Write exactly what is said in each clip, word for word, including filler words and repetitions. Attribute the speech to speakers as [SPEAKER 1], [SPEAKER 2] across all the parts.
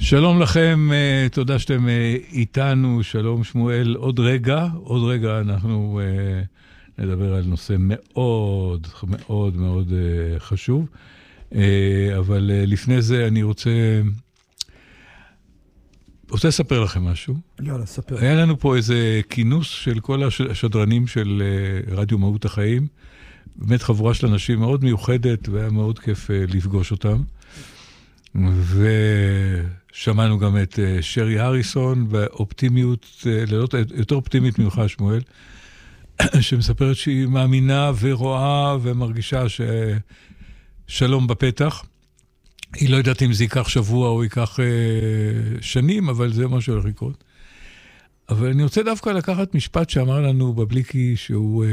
[SPEAKER 1] שלום לכם, תודה שאתם איתנו, שלום שמואל. עוד רגע, עוד רגע אנחנו נדבר על נושא מאוד מאוד מאוד חשוב, אבל לפני זה אני רוצה, רוצה לספר לכם משהו.
[SPEAKER 2] יאללה, ספר.
[SPEAKER 1] היה לנו פה איזה כינוס של כל השדרנים של רדיו מהות החיים, באמת חבורה של אנשים מאוד מיוחדת, והיה מאוד כיף לפגוש אותם. ושמענו גם את שרי הריסון באופטימיות, יותר אופטימית ממך שמואל, שמספרת שהיא מאמינה ורואה ומרגישה ששלום בפתח. היא לא יודעת אם זה ייקח שבוע או ייקח שנים, אבל זה מה שהולך לקרות. אבל אני רוצה דווקא לקחת משפט שאמר לנו בבליקי שהוא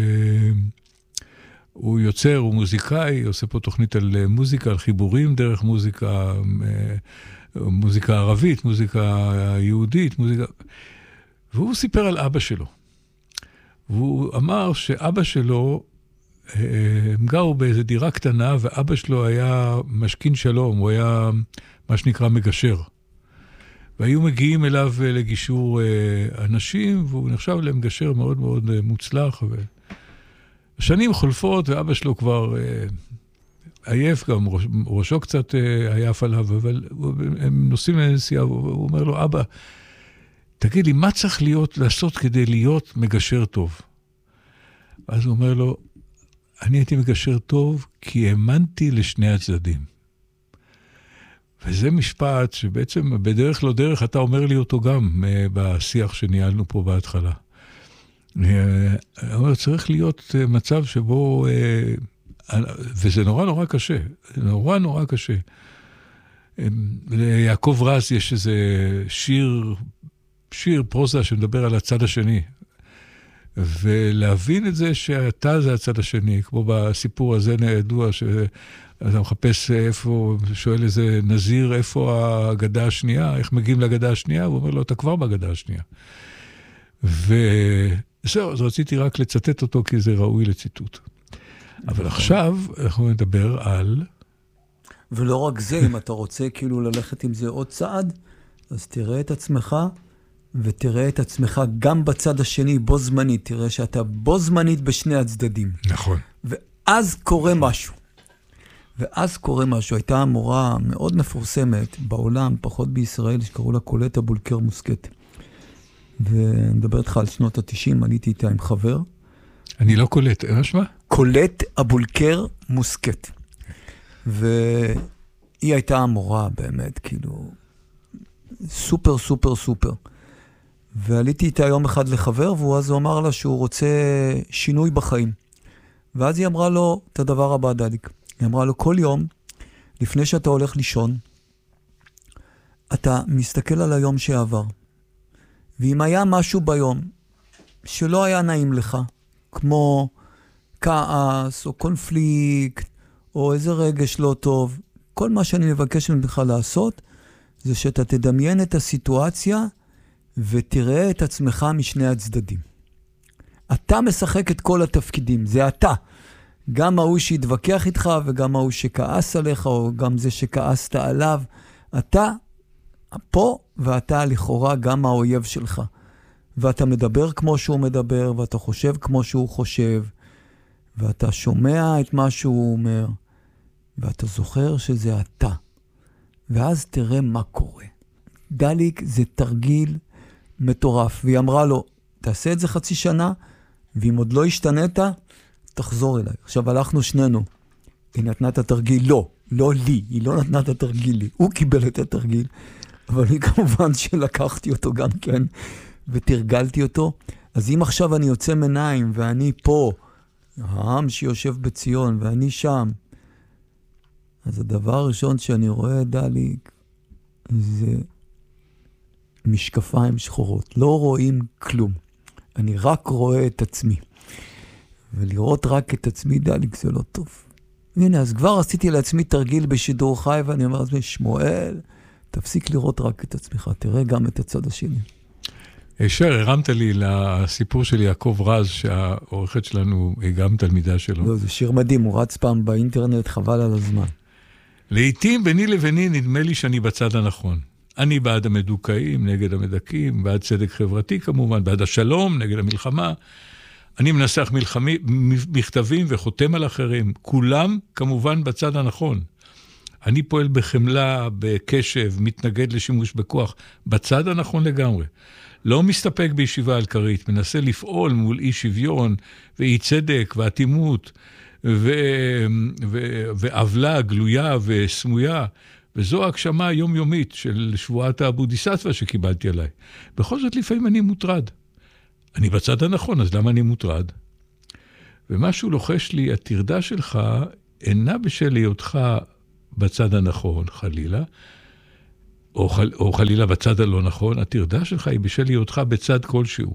[SPEAKER 1] הוא יוצר, הוא מוזיקאי, עושה פה תוכנית על מוזיקה, על חיבורים דרך מוזיקה, מוזיקה ערבית, מוזיקה יהודית, מוזיקה... והוא סיפר על אבא שלו. והוא אמר שאבא שלו, הם גרו באיזו דירה קטנה, ואבא שלו היה משכין שלום, הוא היה מה שנקרא מגשר. והיו מגיעים אליו לגישור אנשים, והוא נחשב למגשר מאוד מאוד מוצלח, ו... שנים חולפות, ואבא שלו כבר אה, עייף, גם ראש, ראשו קצת אה, עייף עליו, אבל הם נוסעים לנסיעה, הוא אומר לו, אבא, תגיד לי, מה צריך להיות, לעשות כדי להיות מגשר טוב? אז הוא אומר לו, אני הייתי מגשר טוב, כי האמנתי לשני הצדדים. וזה משפט שבעצם בדרך לא דרך, אתה אומר לי אותו גם אה, בשיח שניהלנו פה בהתחלה. אבל צריך להיות מצב שבו, וזה נורא נורא קשה, נורא נורא קשה. ליעקב רז יש איזה שיר, שיר פרוזה שמדבר על הצד השני, ולהבין את זה שאתה זה הצד השני, כמו בסיפור הזה ידוע, שאתה מחפש איפה, שואל איזה נזיר, איפה הגדה השנייה, איך מגיעים לגדה השנייה, הוא אומר לו, אתה כבר בגדה השנייה. ו... זהו, אז רציתי רק לצטט אותו, כי זה ראוי לציטוט. אבל עכשיו אנחנו נדבר על...
[SPEAKER 2] ולא רק זה, אם אתה רוצה כאילו ללכת עם זה עוד צעד, אז תראה את עצמך, ותראה את עצמך גם בצד השני, בו זמנית. תראה שאתה בו זמנית בשני הצדדים.
[SPEAKER 1] נכון.
[SPEAKER 2] ואז קורה משהו. ואז קורה משהו. הייתה מורה מאוד מפורסמת בעולם, פחות בישראל, שקראו לה קולט אבולקר מוסקט. ונדבר איתך על שנות ה-תשעים, עליתי איתה עם חבר.
[SPEAKER 1] אני לא קולט, מה שמה?
[SPEAKER 2] קולט אבולקר מוסקט. והיא הייתה המורה באמת, כאילו, סופר, סופר, סופר. ועליתי איתה יום אחד לחבר, והוא אז הוא אמר לה שהוא רוצה שינוי בחיים. ואז היא אמרה לו את הדבר הבא, דליק. היא אמרה לו, כל יום, לפני שאתה הולך לישון, אתה מסתכל על היום שעבר. ואם היה משהו ביום שלא היה נעים לך, כמו כעס או קונפליקט או איזה רגש לא טוב, כל מה שאני מבקש ממך לעשות זה שאתה תדמיין את הסיטואציה ותראה את עצמך משני הצדדים. אתה משחק את כל התפקידים, זה אתה. גם ההוא שהתווכח איתך וגם ההוא שכעס עליך או גם זה שכעסת עליו. אתה פה ואתה לכאורה גם האויב שלך. ואתה מדבר כמו שהוא מדבר, ואתה חושב כמו שהוא חושב, ואתה שומע את מה שהוא אומר, ואתה זוכר שזה אתה. ואז תראה מה קורה. דליק זה תרגיל מטורף. והיא אמרה לו, תעשה את זה חצי שנה, ואם עוד לא השתנית, תחזור אליי. עכשיו הלכנו שנינו. היא נתנה את התרגיל, לא, לא לי. היא לא נתנה את התרגיל לי. הוא קיבל את התרגיל. אבל אני כמובן שלקחתי אותו גם כן, ותרגלתי אותו. אז אם עכשיו אני יוצא מניים, ואני פה, העם שיושב בציון, ואני שם, אז הדבר הראשון שאני רואה, דליק, זה משקפיים שחורות. לא רואים כלום. אני רק רואה את עצמי. ולראות רק את עצמי, דליק, זה לא טוב. הנה, אז כבר עשיתי לעצמי תרגיל בשידור חי, ואני אומר לעצמי, שמואל, תפסיק לראות רק את עצמך, תראה גם את הצד השני.
[SPEAKER 1] שר, הרמת לי לסיפור של יעקב רז, שהעורכת שלנו היא גם תלמידה שלו.
[SPEAKER 2] לא, זה שיר מדהים, הוא רץ פעם באינטרנט, חבל על הזמן.
[SPEAKER 1] לעתים ביני לביני נדמה לי שאני בצד הנכון. אני בעד המדוכאים, נגד המדכאים, בעד צדק חברתי כמובן, בעד השלום, נגד המלחמה. אני מנסח מלחמי, מכתבים וחותם על אחרים. כולם כמובן בצד הנכון. אני פועל בחמלה, בקשב, מתנגד לשימוש בכוח, בצד הנכון לגמרי. לא מסתפק בישיבה על כרית, מנסה לפעול מול אי שוויון ואי צדק ואטימות ועוולה גלויה וסמויה, וזו ההגשמה היומיומית של שבועת הבודיסטווה שקיבלתי עליי. בכל זאת לפעמים אני מוטרד. אני בצד הנכון, אז למה אני מוטרד? ומשהו לוחש לי, התרדה שלך אינה בשל היותך בצד הנכון, חלילה, או, חל, או חלילה בצד הלא נכון, התרדה שלך היא בשל היותך בצד כלשהו.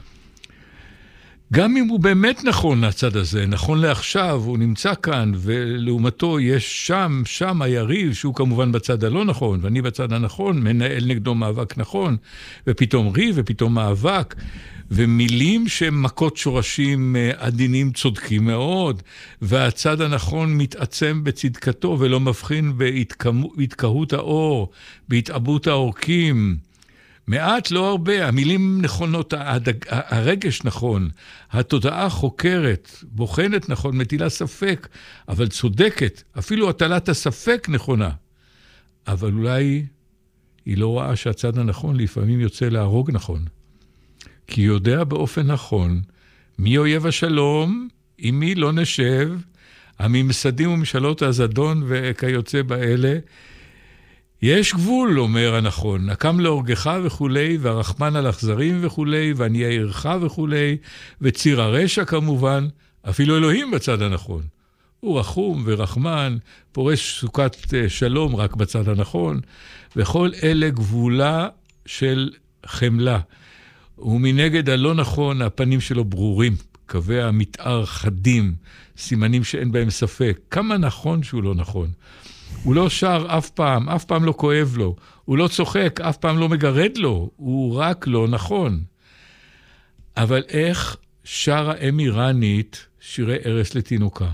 [SPEAKER 1] גם אם הוא באמת נכון הצד הזה, נכון לעכשיו, הוא נמצא כאן, ולעומתו יש שם, שם היריב, שהוא כמובן בצד הלא נכון, ואני בצד הנכון, מנהל נגדו מאבק נכון, ופתאום ריב, ופתאום מאבק, ומילים שמכות שורשים עדינים צודקים מאוד, והצד הנכון מתעצם בצדקתו, ולא מבחין בהתקהות האור, בהתאבות האורקים. מעט, לא הרבה, המילים נכונות, הרגש נכון, התודעה חוקרת, בוחנת נכון, מטילה ספק, אבל צודקת, אפילו הטלת הספק נכונה. אבל אולי היא לא רואה שהצד הנכון לפעמים יוצא להרוג נכון. כי יודע באופן נכון, מי אויב השלום, עם מי לא נשב, הממסדים ומשאלות הזדון וכיוצא באלה, יש גבול, אומר הנכון, נקם להורגך וכולי, והרחמן על אכזרים וכולי, ועניי עירך וכולי, וציר הרשע כמובן, אפילו אלוהים בצד הנכון. הוא רחום ורחמן, פורש סוכת שלום רק בצד הנכון, וכל אלה גבולה של חמלה. ומנגד הלא נכון, הפנים שלו ברורים, קווי המתאר חדים, סימנים שאין בהם ספק. כמה נכון שהוא לא נכון. הוא לא שר אף פעם, אף פעם לא כואב לו. הוא לא צוחק, אף פעם לא מגרד לו. הוא רק לא נכון. אבל איך שרה אם איראנית שירי ערש לתינוקה?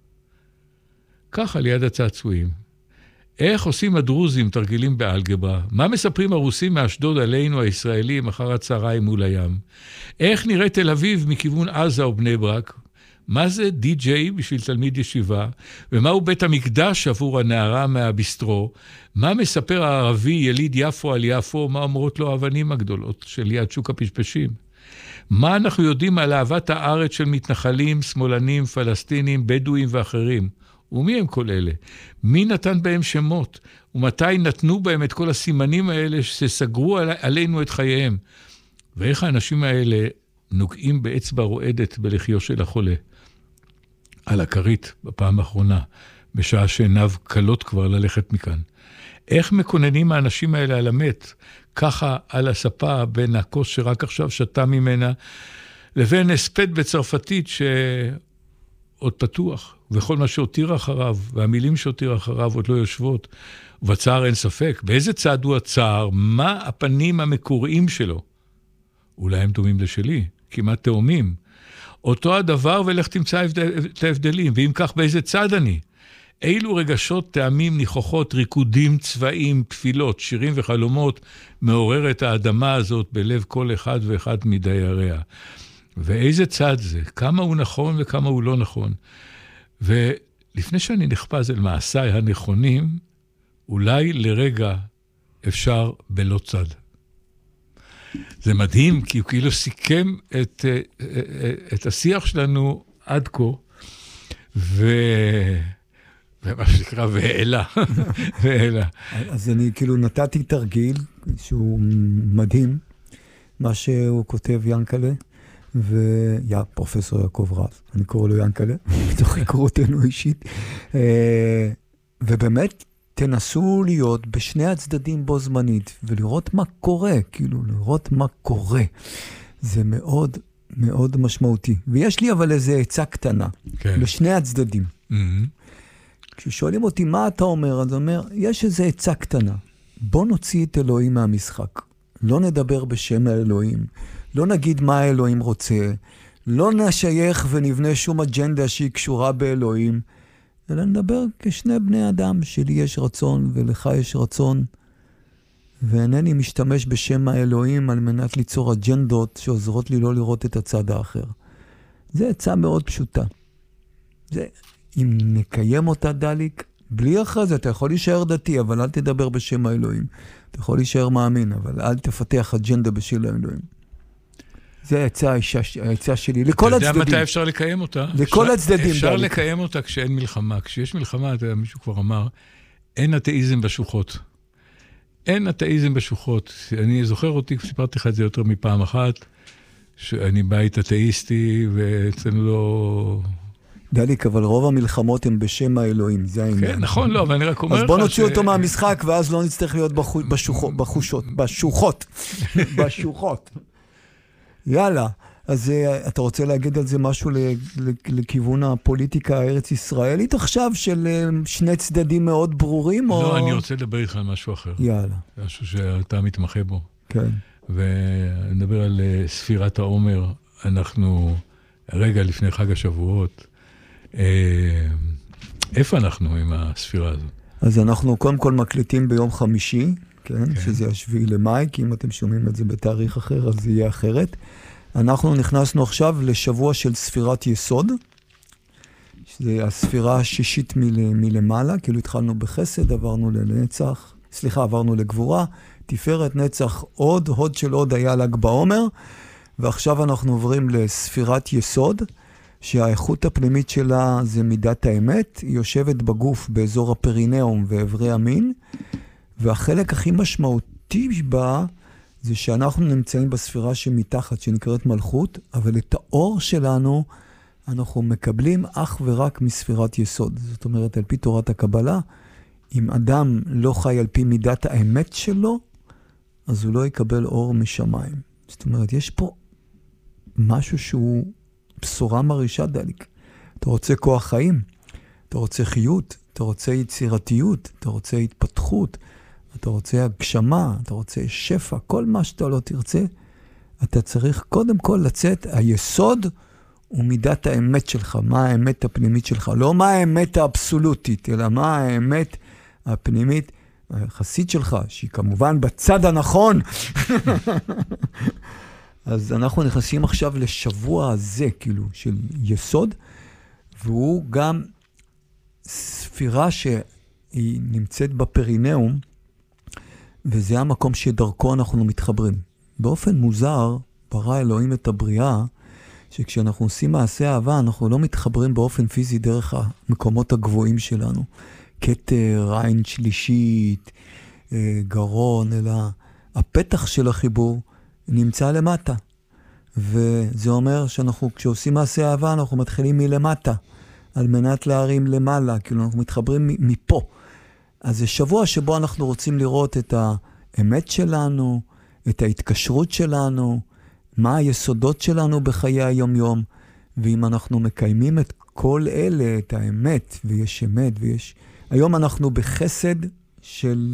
[SPEAKER 1] ככה ליד הצעצועים. איך עושים הדרוזים תרגילים באלגברה? מה מספרים הרוסים מאשדוד עלינו הישראלים אחר הצהריים מול הים? איך נראה תל אביב מכיוון עזה או בני ברק? מה זה די-ג'יי בשביל תלמיד ישיבה? ומהו בית המקדש עבור הנערה מהביסטרו? מה מספר הערבי יליד יפו על יפו? מה אומרות לו האבנים הגדולות של יד שוק הפשפשים? מה אנחנו יודעים על אהבת הארץ של מתנחלים, שמאלנים, פלסטינים, בדואים ואחרים? ומי הם כל אלה? מי נתן בהם שמות? ומתי נתנו בהם את כל הסימנים האלה שסגרו עלינו את חייהם? ואיך האנשים האלה נוגעים באצבע רועדת בלחיו של החולה? על הכרית בפעם האחרונה, בשעה שעיניו קלות כבר ללכת מכאן. איך מקוננים האנשים האלה על המת? ככה על הספה בין הכוס שרק עכשיו שתה ממנה, לבין הספד בצרפתית שעוד פתוח, וכל מה שהותיר אחריו, והמילים שהותיר אחריו עוד לא יושבות, ובצער אין ספק. באיזה צד הוא הצער? מה הפנים המקוריים שלו? אולי הם דומים לשלי, כמעט תאומים. אותו הדבר ולך תמצא את ההבדלים, ואם כך באיזה צד אני? אילו רגשות, טעמים, ניחוחות, ריקודים, צבעים, תפילות, שירים וחלומות מעורר את האדמה הזאת בלב כל אחד ואחד מדייריה. ואיזה צד זה? כמה הוא נכון וכמה הוא לא נכון. ולפני שאני נחפז אל מעשיי הנכונים, אולי לרגע אפשר בלא צד. זה מדהים, כי הוא כאילו סיכם את, את השיח שלנו עד כה, ו... ומה שנקרא, ואלה. ואלה.
[SPEAKER 2] אז אני כאילו נתתי תרגיל, שהוא מדהים, מה שהוא כותב ינקלה, ויה, פרופסור יעקב רז, אני קורא לו ינקלה, מתוך היכרותנו אישית, ובאמת, תנסו להיות בשני הצדדים בו זמנית, ולראות מה קורה, כאילו, לראות מה קורה. זה מאוד מאוד משמעותי. ויש לי אבל איזו עצה קטנה, כן. לשני הצדדים. Mm-hmm. כששואלים אותי מה אתה אומר, אז אומר, יש איזו עצה קטנה. בוא נוציא את אלוהים מהמשחק. לא נדבר בשם האלוהים. לא נגיד מה האלוהים רוצה. לא נשייך ונבנה שום אג'נדה שהיא קשורה באלוהים. אלא נדבר כשני בני אדם, שלי יש רצון ולך יש רצון, ואינני משתמש בשם האלוהים על מנת ליצור אג'נדות שעוזרות לי לא לראות את הצד האחר. זה עצה מאוד פשוטה. זה, אם נקיים אותה דליק, בלי אחרי זה, אתה יכול להישאר דתי, אבל אל תדבר בשם האלוהים. אתה יכול להישאר מאמין, אבל אל תפתח אג'נדה בשם האלוהים. זה העצה, העצה שלי, לכל הצדדים.
[SPEAKER 1] אתה יודע מתי אפשר לקיים אותה?
[SPEAKER 2] לכל הצדדים.
[SPEAKER 1] אפשר לקיים אותה כשאין מלחמה. כשיש מלחמה, מישהו כבר אמר, אין אתאיזם בשוחות. אין אתאיזם בשוחות. אני זוכר אותי, סיפרתי לך את זה יותר מפעם אחת, שאני בית אתאיסטי, ואצלנו לא...
[SPEAKER 2] דליק, אבל רוב המלחמות הן בשם האלוהים, זה העניין.
[SPEAKER 1] כן, נכון, לא, אבל אני רק אומר לך...
[SPEAKER 2] אז בוא נוציא אותו מהמשחק, ואז לא נצטרך להיות בשוחות, בשוחות, בשוחות. יאללה, אז אתה רוצה להגיד על זה משהו לכיוון הפוליטיקה הארץ-ישראלית עכשיו, של שני צדדים מאוד ברורים?
[SPEAKER 1] לא, אני רוצה לדבר איתך על משהו אחר.
[SPEAKER 2] יאללה.
[SPEAKER 1] משהו שאתה מתמחה בו.
[SPEAKER 2] כן.
[SPEAKER 1] ונדבר על ספירת העומר. אנחנו רגע לפני חג השבועות. איפה אנחנו עם הספירה הזו?
[SPEAKER 2] אז אנחנו קודם כל מקליטים ביום חמישי, כן? כן. שזה השביעי למאי, כי אם אתם שומעים את זה בתאריך אחר, אז זה יהיה אחרת. אנחנו נכנסנו עכשיו לשבוע של ספירת יסוד, שזה הספירה השישית מל, מלמעלה, כאילו התחלנו בחסד, עברנו לנצח, סליחה, עברנו לגבורה, תפארת, נצח, עוד, הוד של עוד היה ל"ג בעומר, ועכשיו אנחנו עוברים לספירת יסוד, שהאיכות הפנימית שלה זה מידת האמת, היא יושבת בגוף באזור הפרינאום ואיברי המין, והחלק הכי משמעותי בה זה שאנחנו נמצאים בספירה שמתחת, שנקראת מלכות, אבל את האור שלנו אנחנו מקבלים אך ורק מספירת יסוד. זאת אומרת, על פי תורת הקבלה, אם אדם לא חי על פי מידת האמת שלו, אז הוא לא יקבל אור משמיים. זאת אומרת, יש פה משהו שהוא בשורה מרעישה דליק. אתה רוצה כוח חיים, אתה רוצה חיות, אתה רוצה יצירתיות, אתה רוצה התפתחות, אתה רוצה הגשמה, אתה רוצה שפע, כל מה שאתה לא תרצה, אתה צריך קודם כל לצאת, היסוד הוא מידת האמת שלך, מה האמת הפנימית שלך, לא מה האמת האבסולוטית, אלא מה האמת הפנימית היחסית שלך, שהיא כמובן בצד הנכון. אז אנחנו נכנסים עכשיו לשבוע הזה, כאילו, של יסוד, והוא גם ספירה שהיא נמצאת בפרינאום, וזה המקום שדרכו אנחנו מתחברים. באופן מוזר, ברא אלוהים את הבריאה, שכשאנחנו עושים מעשה אהבה, אנחנו לא מתחברים באופן פיזי דרך המקומות הגבוהים שלנו. כתר, עין שלישית, גרון, אלא הפתח של החיבור נמצא למטה. וזה אומר שאנחנו, כשעושים מעשה אהבה, אנחנו מתחילים מלמטה, על מנת להרים למעלה, כאילו אנחנו מתחברים מפה. אז זה שבוע שבו אנחנו רוצים לראות את האמת שלנו, את ההתקשרות שלנו, מה היסודות שלנו בחיי היום-יום, ואם אנחנו מקיימים את כל אלה, את האמת, ויש אמת, ויש... היום אנחנו בחסד של,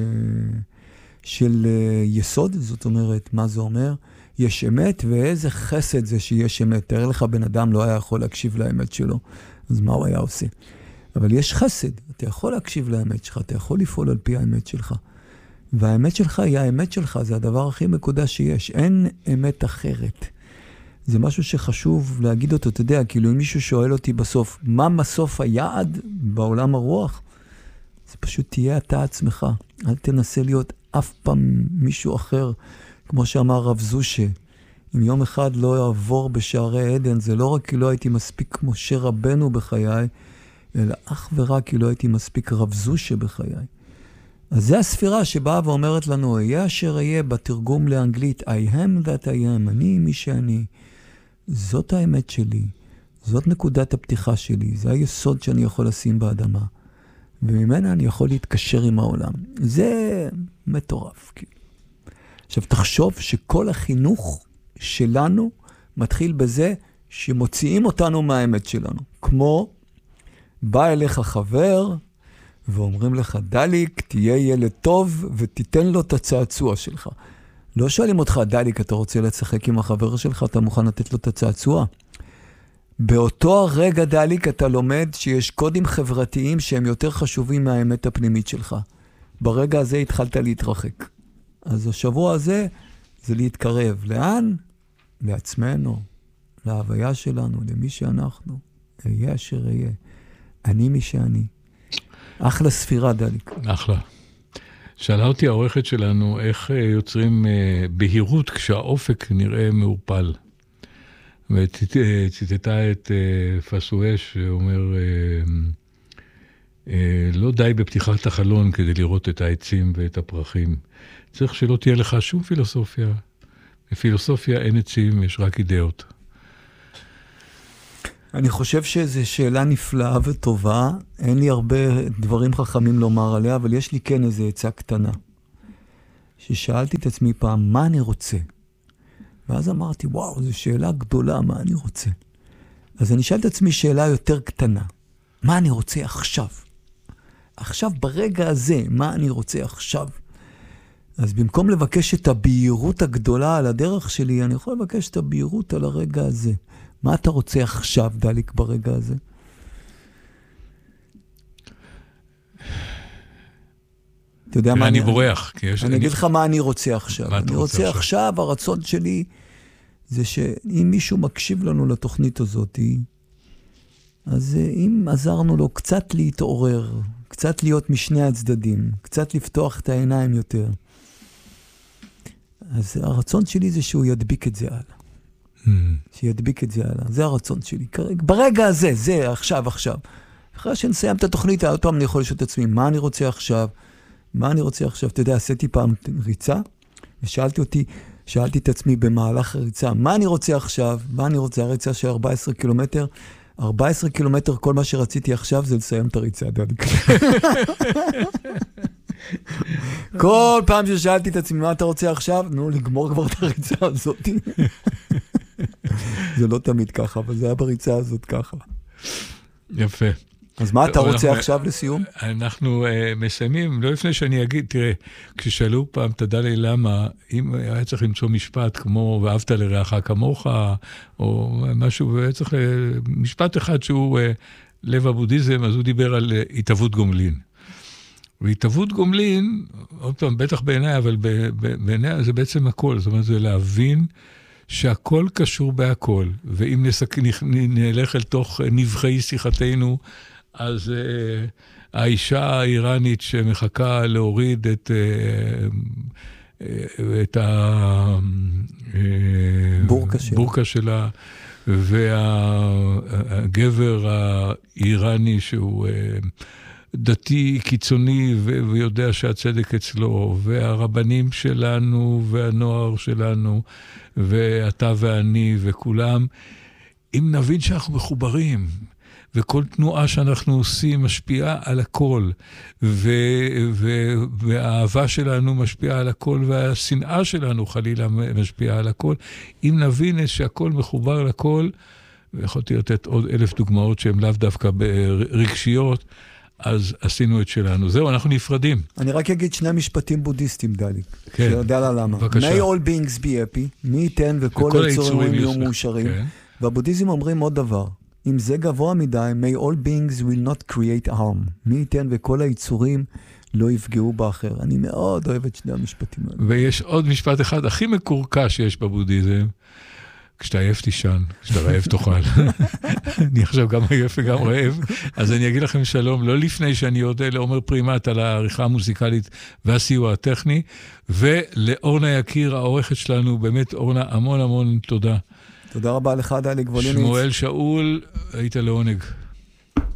[SPEAKER 2] של יסוד, זאת אומרת, מה זה אומר? יש אמת, ואיזה חסד זה שיש אמת. תאר לך, בן אדם לא היה יכול להקשיב לאמת שלו, אז מה הוא היה עושה? אבל יש חסד, אתה יכול להקשיב לאמת שלך, אתה יכול לפעול על פי האמת שלך. והאמת שלך היא האמת שלך, זה הדבר הכי מקודש שיש. אין אמת אחרת. זה משהו שחשוב להגיד אותו, אתה יודע, כאילו אם מישהו שואל אותי בסוף, מה מסוף היעד בעולם הרוח? זה פשוט תהיה אתה עצמך. אל תנסה להיות אף פעם מישהו אחר, כמו שאמר רב זושה. אם יום אחד לא יעבור בשערי עדן, זה לא רק כי לא הייתי מספיק כמו שרבנו בחיי, אלא אך ורק כי לא הייתי מספיק רב זושה בחיי. אז זה הספירה שבאה ואומרת לנו, היה אשר אהיה בתרגום לאנגלית, I am that I am, אני מי שאני. זאת האמת שלי, זאת נקודת הפתיחה שלי, זה היסוד שאני יכול לשים באדמה. וממנה אני יכול להתקשר עם העולם. זה מטורף. עכשיו תחשוב שכל החינוך שלנו מתחיל בזה שמוציאים אותנו מהאמת שלנו. כמו בא אליך חבר ואומרים לך, דליק, תהיה ילד טוב ותיתן לו את הצעצוע שלך. לא שואלים אותך, דליק, אתה רוצה לשחק עם החבר שלך, אתה מוכן לתת לו את הצעצוע? באותו הרגע, דליק, אתה לומד שיש קודים חברתיים שהם יותר חשובים מהאמת הפנימית שלך. ברגע הזה התחלת להתרחק. אז השבוע הזה זה להתקרב. לאן? לעצמנו, להוויה שלנו, למי שאנחנו. אהיה אשר אהיה. אני מי שאני. אחלה ספירה, דליק.
[SPEAKER 1] אחלה. שאלה אותי העורכת שלנו, איך יוצרים בהירות כשהאופק נראה מעורפל. וציטטה את פסואש, שאומר, לא די בפתיחת החלון כדי לראות את העצים ואת הפרחים. צריך שלא תהיה לך שום פילוסופיה. בפילוסופיה אין עצים, יש רק אידאות.
[SPEAKER 2] אני חושב שזו שאלה נפלאה וטובה. אין לי הרבה דברים חכמים לומר עליה, אבל יש לי כן איזו עצה קטנה. ששאלתי את עצמי פעם, מה אני רוצה? ואז אמרתי, וואו, זו שאלה גדולה, מה אני רוצה? אז אני שאלתי את עצמי שאלה יותר קטנה. מה אני רוצה עכשיו? עכשיו, ברגע הזה, מה אני רוצה עכשיו? אז במקום לבקש את הבהירות הגדולה על הדרך שלי, אני יכול לבקש את הבהירות על הרגע הזה. מה אתה רוצה עכשיו, דליק, ברגע הזה? אתה יודע מה
[SPEAKER 1] אני בורח.
[SPEAKER 2] אני אגיד לך מה אני רוצה עכשיו. אני רוצה עכשיו, הרצון שלי זה שאם מישהו מקשיב לנו לתוכנית הזאת, אז אם עזרנו לו קצת להתעורר, קצת להיות משני הצדדים, קצת לפתוח את העיניים יותר, אז הרצון שלי זה שהוא ידביק את זה הלאה. Mm. שידביק את זה הלאה. זה הרצון שלי. ברגע הזה, זה, עכשיו, עכשיו. אחרי שנסיים את התוכנית, עוד פעם אני יכול לשאול את עצמי, מה אני רוצה עכשיו? מה אני רוצה עכשיו? אתה יודע, עשיתי פעם ריצה, ושאלתי אותי, שאלתי את עצמי במהלך הריצה, מה אני רוצה עכשיו? מה אני רוצה? הריצה של ארבעה עשר קילומטר. ארבעה עשר קילומטר, כל מה שרציתי עכשיו זה לסיים את הריצה. כל פעם ששאלתי את עצמי, מה אתה רוצה עכשיו? נו, לגמור כבר את הריצה הזאת. זה לא תמיד ככה, אבל זה היה בריצה הזאת ככה.
[SPEAKER 1] יפה.
[SPEAKER 2] אז מה אתה רוצה עכשיו לסיום?
[SPEAKER 1] אנחנו מסיימים, לא לפני שאני אגיד, תראה, כששאלו פעם, תדע לי למה, אם היה צריך למצוא משפט כמו, ואהבת לרעך כמוך, או משהו, והיה צריך משפט אחד שהוא לב הבודהיזם, אז הוא דיבר על התהוות גומלין. והתהוות גומלין, עוד פעם, בטח בעיניי, אבל בעיניי זה בעצם הכל, זאת אומרת, זה להבין שהכל קשור בהכל, ואם נסק, נלך אל תוך נבחי שיחתנו, אז uh, האישה האיראנית שמחכה להוריד את, uh, uh, את הבורקה שלה, והגבר האיראני שהוא uh, דתי קיצוני ו- ויודע שהצדק אצלו, והרבנים שלנו והנוער שלנו, ואתה ואני וכולם, אם נבין שאנחנו מחוברים, וכל תנועה שאנחנו עושים משפיעה על הכל, ו- ו- והאהבה שלנו משפיעה על הכל, והשנאה שלנו חלילה משפיעה על הכל, אם נבין שהכל מחובר לכל, ויכולתי לתת עוד אלף דוגמאות שהן לאו דווקא רגשיות, אז עשינו את שלנו. זהו, אנחנו נפרדים.
[SPEAKER 2] אני רק אגיד שני משפטים בודהיסטים, דליק.
[SPEAKER 1] כן.
[SPEAKER 2] שיודע לה למה.
[SPEAKER 1] בבקשה.
[SPEAKER 2] May all beings be happy, מי ייתן וכל היצורים יהיו מאושרים.
[SPEAKER 1] כן.
[SPEAKER 2] והבודהיזם אומרים עוד דבר. אם זה גבוה מדי, may all beings will not create harm. מי ייתן וכל היצורים לא יפגעו באחר. אני מאוד אוהב את שני המשפטים האלה.
[SPEAKER 1] ויש עוד משפט אחד, הכי מקורקע שיש בבודהיזם, כשאתה עייף תישן, כשאתה רעב תאכל. אני עכשיו גם עייף וגם רעב, אז אני אגיד לכם שלום, לא לפני שאני אודה לעומר פרימט על העריכה המוזיקלית והסיוע הטכני, ולאורנה יקיר, העורכת שלנו, באמת אורנה, המון המון תודה.
[SPEAKER 2] תודה רבה לך, דליק וולינץ.
[SPEAKER 1] שמואל שאול, היית לעונג.